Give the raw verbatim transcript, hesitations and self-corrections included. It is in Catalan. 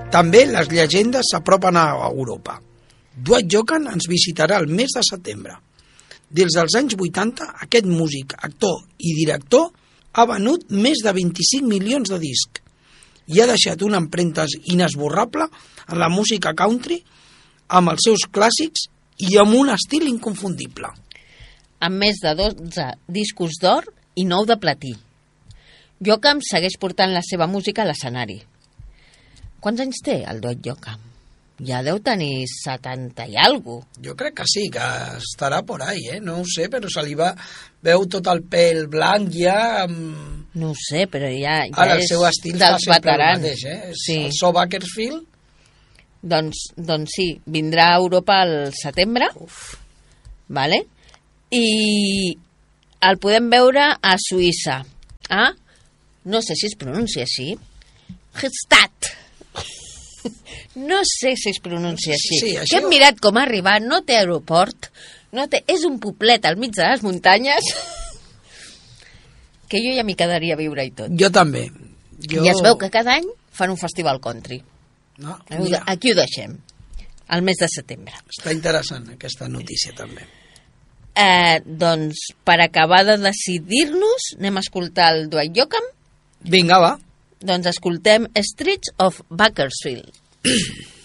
També les llegendes s'apropen a Europa. Dwight Yoakam ens visitarà el mes de setembre. Des dels anys vuitanta, aquest músic, actor i director ha venut més de vint-i-cinc milions de discs i ha deixat una empremta inesborrable en la música country amb els seus clàssics i amb un estil inconfundible. Amb més de dotze discos d'or i nou de platí. Yoakam segueix portant la seva música a l'escenari. Quants anys té el Dwight Yoakam? Ja deu tenir setanta i alguna cosa. Jo crec que sí, que estarà por ahí, eh? No ho sé, però se li va... Veu tot el pèl blanc ja... Amb... No ho sé, però ja, ja Ara, és el seu estil dels fa sempre veterans. el mateix, eh? Sí. El so Bakersfield. Doncs, doncs sí, vindrà a Europa al setembre. Uf. Vale? I el podem veure a Suïssa. Ah? No sé si es pronuncia així. Gstaad. No sé si es pronuncia així. Sí, això... Que hem mirat com ha arribat, no té aeroport, no té... és un poblet al mig de les muntanyes que jo ja m'hi quedaria a viure i tot. Jo també. Jo... I es veu que cada any fan un festival country. No, Mira. Aquí ho deixem, al mes de setembre. Està interessant aquesta notícia també. Eh, doncs, per acabar de decidir-nos, anem a escoltar el Dwight Yoakam. Vinga, va. Doncs escoltem Streets of Bakersfield.